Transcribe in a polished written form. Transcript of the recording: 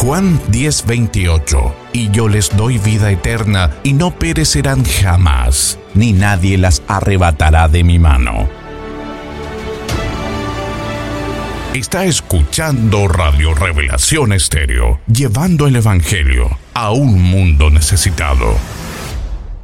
Juan 10:28. Y yo les doy vida eterna, y no perecerán jamás, ni nadie las arrebatará de mi mano. Está escuchando Radio Revelación Estéreo, llevando el Evangelio a un mundo necesitado.